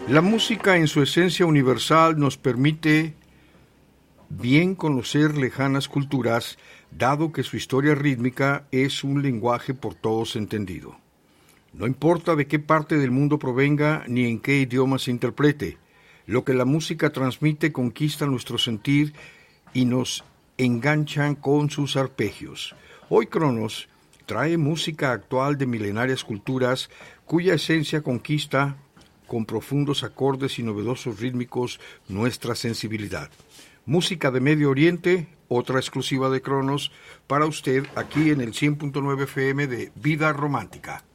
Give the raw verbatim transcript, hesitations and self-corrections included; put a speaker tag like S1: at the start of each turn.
S1: La música en su esencia universal nos permite bien conocer lejanas culturas, dado que su historia rítmica es un lenguaje por todos entendido. No importa de qué parte del mundo provenga ni en qué idioma se interprete, lo que la música transmite conquista nuestro sentir y nos enganchan con sus arpegios. Hoy Cronos trae música actual de milenarias culturas cuya esencia conquista con profundos acordes y novedosos rítmicos nuestra sensibilidad. Música de Medio Oriente, otra exclusiva de Cronos, para usted aquí en el cien punto nueve F M de Vida Romántica.